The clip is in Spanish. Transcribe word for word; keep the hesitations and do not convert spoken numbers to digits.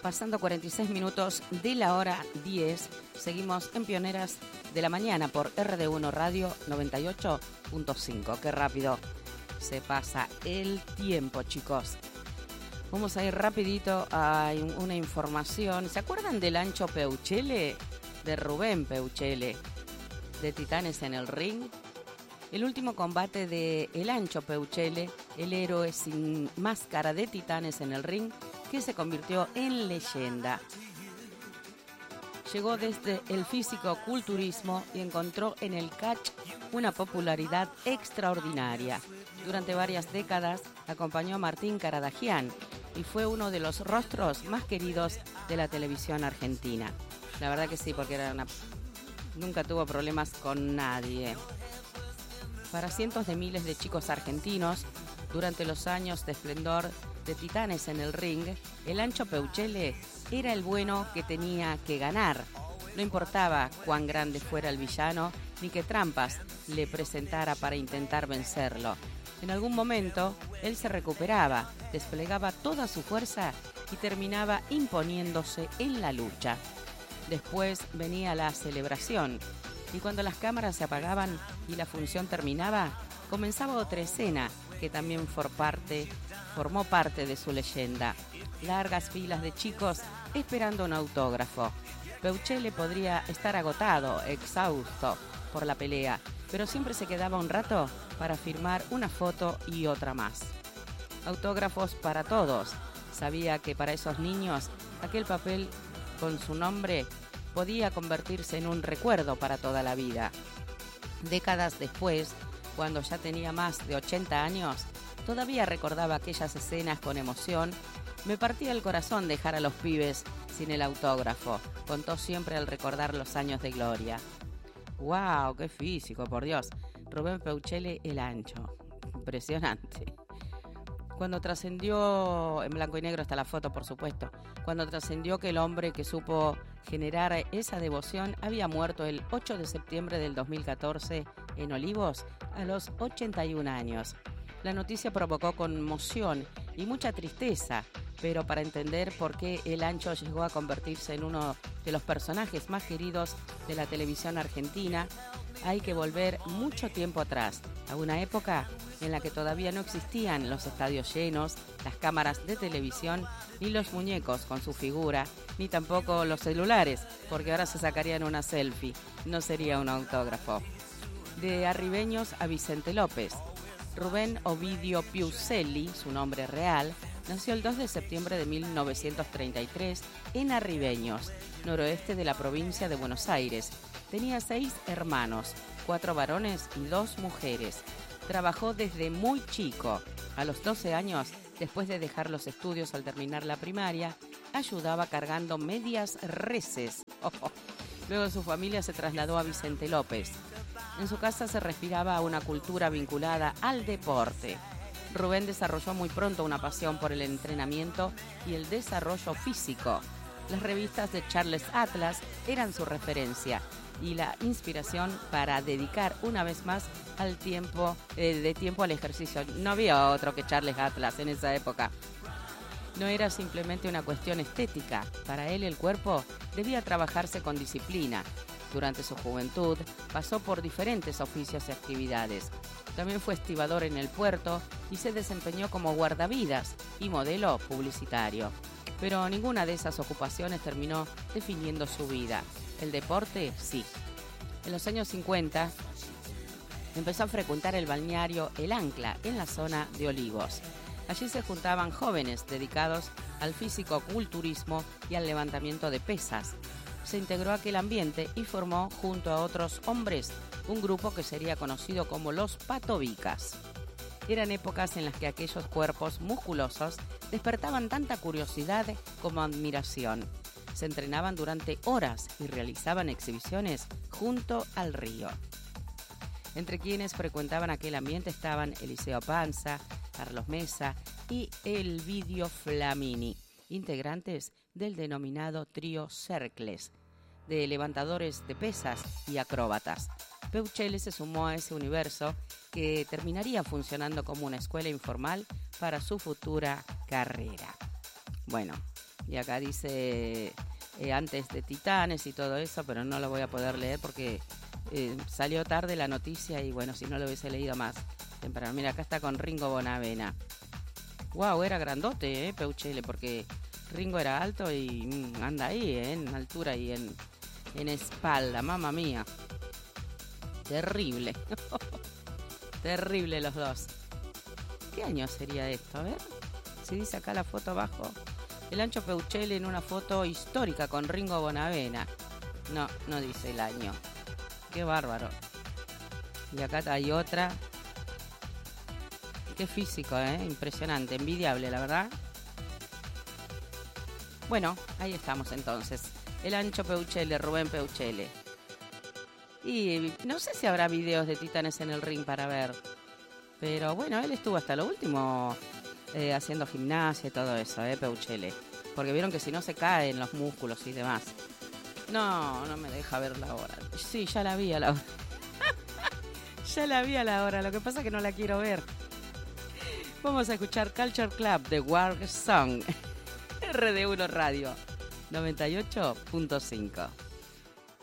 pasando cuarenta y seis minutos de la hora diez. Seguimos en Pioneras de la Mañana por R D uno Radio noventa y ocho punto cinco. Qué rápido se pasa el tiempo, chicos. Vamos a ir rapidito a una información. ¿Se acuerdan del Ancho Peuchele? De Rubén Peuchele, de Titanes en el Ring. El último combate de El Ancho Peuchele, el héroe sin máscara de Titanes en el Ring, que se convirtió en leyenda. Llegó desde el físico-culturismo y encontró en el catch una popularidad extraordinaria. Durante varias décadas acompañó a Martín Caradagian y fue uno de los rostros más queridos de la televisión argentina. La verdad que sí, porque era una... nunca tuvo problemas con nadie. Para cientos de miles de chicos argentinos, durante los años de esplendor de Titanes en el Ring, el Ancho Peuchele era el bueno que tenía que ganar. No importaba cuán grande fuera el villano, ni qué trampas le presentara para intentar vencerlo. En algún momento, él se recuperaba, desplegaba toda su fuerza y terminaba imponiéndose en la lucha. Después venía la celebración, y cuando las cámaras se apagaban y la función terminaba, comenzaba otra escena que también for parte, formó parte de su leyenda. Largas filas de chicos esperando un autógrafo. Peuchele podría estar agotado, exhausto por la pelea, pero siempre se quedaba un rato para firmar una foto y otra más. Autógrafos para todos. Sabía que para esos niños aquel papel con su nombre podía convertirse en un recuerdo para toda la vida. Décadas después, cuando ya tenía más de ochenta años, todavía recordaba aquellas escenas con emoción. Me partía el corazón dejar a los pibes sin el autógrafo, contó siempre al recordar los años de gloria. ¡Wow! ¡Qué físico, por Dios! Rubén Peuchele, el Ancho. Impresionante. Cuando trascendió, en blanco y negro está la foto, por supuesto, cuando trascendió que el hombre que supo generar esa devoción había muerto el ocho de septiembre del dos mil catorce en Olivos a los ochenta y un años. La noticia provocó conmoción y mucha tristeza, pero para entender por qué el Ancho llegó a convertirse en uno de los personajes más queridos de la televisión argentina, hay que volver mucho tiempo atrás, a una época en la que todavía no existían los estadios llenos, las cámaras de televisión, ni los muñecos con su figura, ni tampoco los celulares, porque ahora se sacarían una selfie, no sería un autógrafo. De Arribeños a Vicente López. Rubén Ovidio Piuselli, su nombre real, nació el dos de septiembre de mil novecientos treinta y tres en Arribeños, noroeste de la provincia de Buenos Aires. Tenía seis hermanos, cuatro varones y dos mujeres. Trabajó desde muy chico. A los doce años, después de dejar los estudios al terminar la primaria, ayudaba cargando medias reses. Oh, oh. Luego su familia se trasladó a Vicente López. En su casa se respiraba una cultura vinculada al deporte. Rubén desarrolló muy pronto una pasión por el entrenamiento y el desarrollo físico. Las revistas de Charles Atlas eran su referencia y la inspiración para dedicar una vez más al tiempo eh, de tiempo al ejercicio. No había otro que Charles Atlas en esa época. No era simplemente una cuestión estética. Para él el cuerpo debía trabajarse con disciplina. Durante su juventud pasó por diferentes oficios y actividades. También fue estibador en el puerto y se desempeñó como guardavidas y modelo publicitario. Pero ninguna de esas ocupaciones terminó definiendo su vida. El deporte, sí. En los años cincuenta empezó a frecuentar el balneario El Ancla en la zona de Olivos. Allí se juntaban jóvenes dedicados al físico-culturismo y al levantamiento de pesas. Se integró a aquel ambiente y formó, junto a otros hombres, un grupo que sería conocido como los Patobicas. Eran épocas en las que aquellos cuerpos musculosos despertaban tanta curiosidad como admiración. Se entrenaban durante horas y realizaban exhibiciones junto al río. Entre quienes frecuentaban aquel ambiente estaban Eliseo Panza, Carlos Mesa y Elvidio Flamini, integrantes del denominado trío Cercles, de levantadores de pesas y acróbatas. Peuchele se sumó a ese universo que terminaría funcionando como una escuela informal para su futura carrera. Bueno, Y acá dice eh, antes de Titanes y todo eso, pero no lo voy a poder leer porque eh, salió tarde la noticia y bueno, si no lo hubiese leído más temprano. Mira, acá está con Ringo Bonavena. Wow, era grandote, eh, Peuchele, porque Ringo era alto y mm, anda ahí, eh, en altura y en, en espalda, mamma mía. Terrible. Terrible los dos. ¿Qué año sería esto? A ver, si dice acá la foto abajo. El Ancho Peuchele en una foto histórica con Ringo Bonavena. No, no dice el año. Qué bárbaro. Y acá hay otra. Qué físico, ¿eh? Impresionante, envidiable, la verdad. Bueno, ahí estamos entonces. El Ancho Peuchele, Rubén Peuchele. Y no sé si habrá videos de Titanes en el ring para ver. Pero bueno, él estuvo hasta lo último eh, haciendo gimnasia y todo eso, ¿eh? Peuchele. Porque vieron que si no se caen los músculos y demás. No, no me deja ver la hora. Sí, ya la vi a la hora. Ya la vi a la hora, lo que pasa es que no la quiero ver. Vamos a escuchar Culture Club de War Song. R D uno Radio noventa y ocho punto cinco.